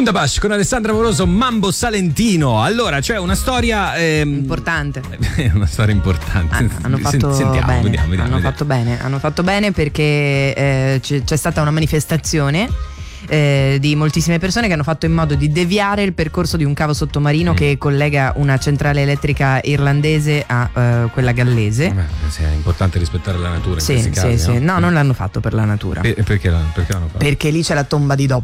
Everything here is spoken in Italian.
Bundabash con Alessandra Moroso, Mambo Salentino. Allora, c'è una storia importante. Una storia importante. Hanno fatto Sentiamo, bene. vediamo. Hanno fatto bene perché c'è stata una manifestazione di moltissime persone che hanno fatto in modo di deviare il percorso di un cavo sottomarino che collega una centrale elettrica irlandese a quella gallese. Sì, è importante rispettare la natura in questi casi, sì. no? No, non l'hanno fatto per la natura. Perché l'hanno fatto? Perché lì c'è la tomba di Dob.